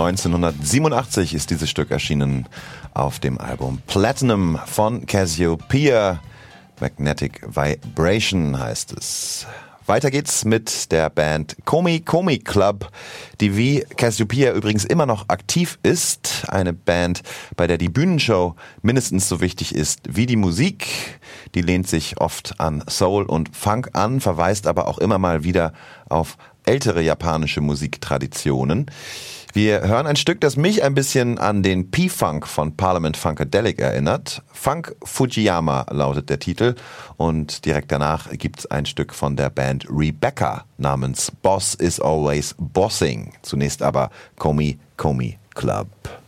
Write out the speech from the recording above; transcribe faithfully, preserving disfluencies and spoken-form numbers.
neunzehnhundertsiebenundachtzig ist dieses Stück erschienen auf dem Album Platinum von Cassiopeia. Magnetic Vibration heißt es. Weiter geht's mit der Band Komi Komi Club, die wie Cassiopeia übrigens immer noch aktiv ist. Eine Band, bei der die Bühnenshow mindestens so wichtig ist wie die Musik. Die lehnt sich oft an Soul und Funk an, verweist aber auch immer mal wieder auf ältere japanische Musiktraditionen. Wir hören ein Stück, das mich ein bisschen an den P-Funk von Parliament Funkadelic erinnert. Funk Fujiyama lautet der Titel und direkt danach gibt's ein Stück von der Band Rebecca namens Boss is Always Bossing. Zunächst aber Komi Komi Club.